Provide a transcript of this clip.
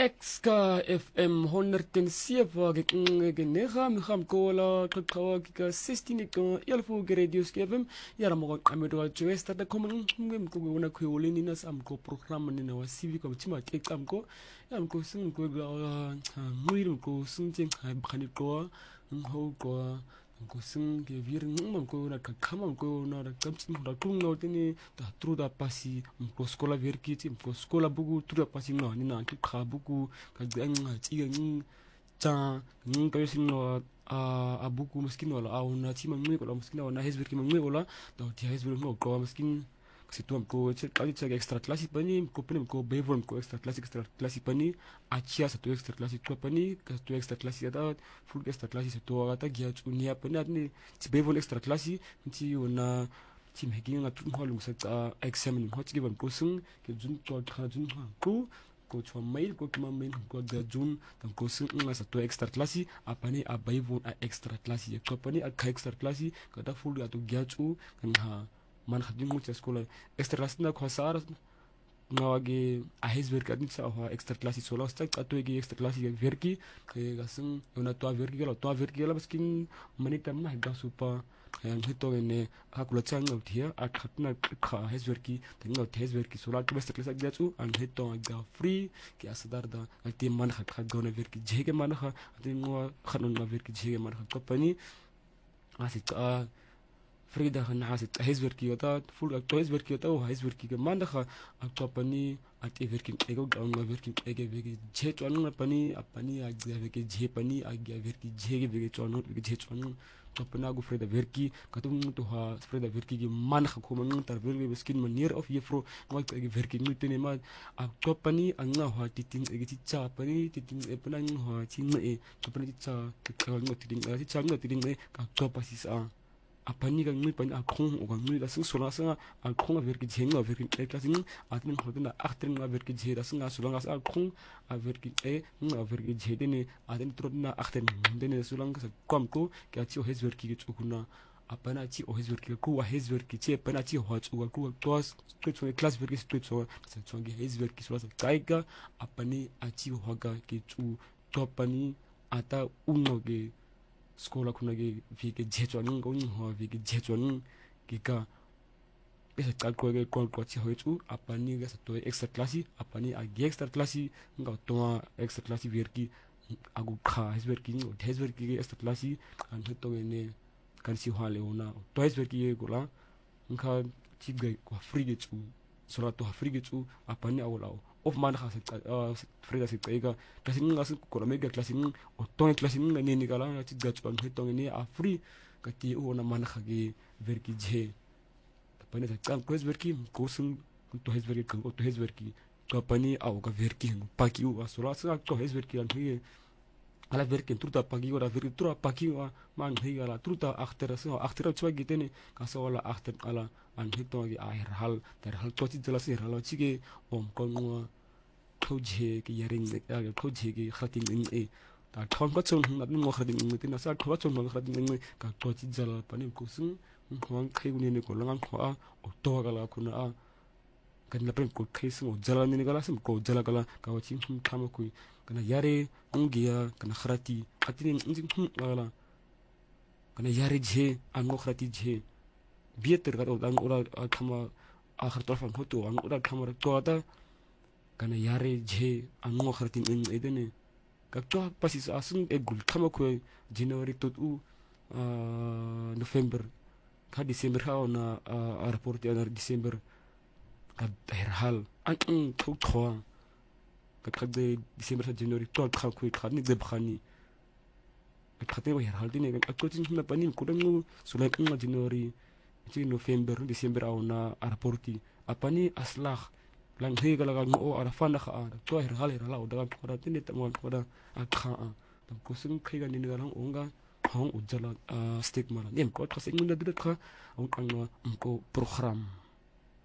Exka FM 107 genega mihamkola qaqawaka 16 ko yalfu radio skefm yara mo qamedo joesta da komen ngem ko wona ko wolini na sam ko program ni na wasivi ko tima tekam ko yam ko sing ko muirum ko sing khani ko ho ko ko sing ke vir ngam ko na kakam ko na kamsin da tung no tini da truda pasi ko skola verkiti ko skola bugu truda pasi no ni na ki kha bugu ka gang ti gang cha ng ka sin no a bugu miskin wala a una ti mang ko miskin wala hezber ki mang wala da ti hezber no ko miskin situ ko kali cha extra classic pani ko penem ko bevon ko extra classic pani achia sa to extra classic ko pani ka to extra classic da full extra classic to ata gia unia pani atni ti bevon extra classic ti una ti megi nga tu holung sa examen ho ti given ko sung ke jun to kha jun ha ko chwa mail ko kuma mail ko da jun dan ko sung nga sa to extra classic apani a bevon a extra classic ko pani a extra classic ka da full ga to gia kan ha man khadin mo cha skola extra class na khosar ngawage a hezber kadin sa ha extra class solo sta to ge extra class ge verki ke gasung una to verki gala baskin manita na ga supa yan hito ne hakula chang out here a khatna kha hezber ki tinga hezber ki solo to extra class ge chu an hito ga free ki asadar da ati man khat gona verki jege man kha tinga khanun na verki jege man kha company asit Frida han hasit hezber ki yota full to hezber ki yota o hezber ki manda kha company at everkin ego down everkin ege vege je chonu pani apani agya vege je pani agya verki je vege chonu vege je chonu company go Frida verki katum to ha Frida verki gi man kha ko man tar verki skin manir of yefro wal ege verki nutene ma a company anga ha titing ege ti cha pani titing e pana ha chi ne company ti cha ka ngo titing ti cha ngo titing e ka to pasis a apani gang mi pan akong o gang mi da sing sola sanga akong ver ki jeng ver ki e klasing atmin hodina achtring ver ki je da sanga sola ngas akong ver ki e ver ki je dene aden trodina achten dene sola ngas kom ko ka chi o hez ver ki chukuna apana chi o hez ver ki ko wa hez ver ki che pana chi ho chu ko tos to class ver ki to sa chongi hez ver ki sola sa kaiga apani achi hoga ki chu topani ata uno ge skola kuna ge vike jechwan ngo ho vike jechwan kika esa tal ko ge kon ko chi hoichu apani ge to extra class apani a ge extra class ngo to extra class verki agu kha hesverki ngo hesverki ge extra class an to ne kan si hale ona to hesverki ge gola ngka chi ge ko free ge chu sola to free ge chu apani awla of man ha Frida se pega klasin ngas ko mega klasin o ton klasin ne ni gala ti gat on hitong ni a free kati o na man khage verki je pani sa kan ko verki ko sun to hes verki ko to hes verki to pani au ga verki paki u asura sa to hes verki an he ala verki truta pagi ora verki truta paki wa man he gala truta achter chwa gitene ka so wala achter ala an hitong gi a hal der hal to ti jala se hal chi ge om kon khoje ki yaring ga khoje ki khating in e ta thon ko chon na ngo khating in tin sa thwa chon ngo khating in ka to chi jala pani ko sung ngwang khai uni ne ko langang khwa o to gala kuna a kan la pen ko khai sung jala ni gala sim ko jala gala ka wa chi thama ku kana yare ungiya kana khrati atini injin gala kana yare je an ngo khrati je bieter ga dang ora thama akhir tarfan hoto an ora thama to ata kana yare je ango khartin in edene kakto pasis asun e gul thama ko January to November ka December ha na airport ya December ka hal an to ka de December sa January to ka ko khani de bkhani ka te wa hal dine ka ko tin na panin ko dang sulai kan January ci November December na airport apani aslakh lang he gala ga o arafana kha to hal la o daga ko tin ta mo ko da akha tam ko sung khiga ni ga lang onga hong ujala stigma nem ko khasing mun da kha ong ko program